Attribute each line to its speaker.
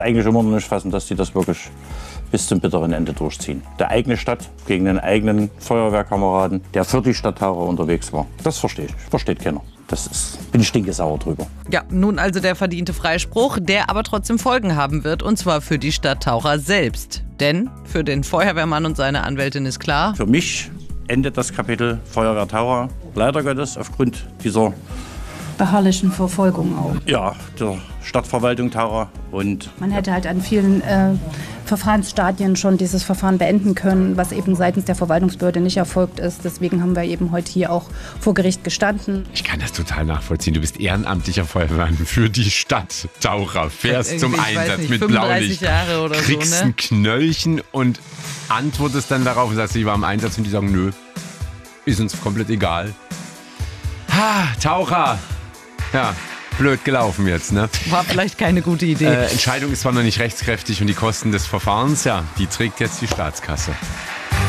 Speaker 1: Eigentlich immer noch nicht fassen, dass die das wirklich bis zum bitteren Ende durchziehen. Der eigene Stadt gegen den eigenen Feuerwehrkameraden, der für die Stadttaucher unterwegs war. Das verstehe ich. Versteht keiner. Bin ich stinkesauer drüber.
Speaker 2: Ja, nun also der verdiente Freispruch, der aber trotzdem Folgen haben wird, und zwar für die Stadttaucher selbst. Denn für den Feuerwehrmann und seine Anwältin ist klar:
Speaker 1: Für mich endet das Kapitel Feuerwehrtaucher leider Gottes aufgrund dieser
Speaker 3: beharrlichen Verfolgung auch.
Speaker 1: Ja, der Stadtverwaltung Taucher. Und
Speaker 3: man hätte halt an vielen Verfahrensstadien schon dieses Verfahren beenden können, was eben seitens der Verwaltungsbehörde nicht erfolgt ist. Deswegen haben wir eben heute hier auch vor Gericht gestanden.
Speaker 4: Ich kann das total nachvollziehen. Du bist ehrenamtlicher Feuerwehrmann für die Stadttaucher, fährst zum Einsatz
Speaker 2: nicht,
Speaker 4: mit
Speaker 2: 35
Speaker 4: Blaulicht,
Speaker 2: Jahre oder
Speaker 4: kriegst
Speaker 2: so, ne?
Speaker 4: ein Knöllchen und antwortest dann darauf und sagst, ich war im Einsatz, und die sagen, nö, ist uns komplett egal. Ha, Taucher! Ja, blöd gelaufen jetzt, ne?
Speaker 2: War vielleicht keine gute Idee.
Speaker 4: Entscheidung ist zwar noch nicht rechtskräftig und die Kosten des Verfahrens, ja, die trägt jetzt die Staatskasse.